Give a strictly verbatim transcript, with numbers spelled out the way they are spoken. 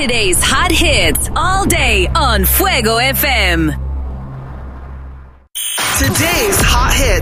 Today's hot hits all day on Fuego F M. Today's hot hits.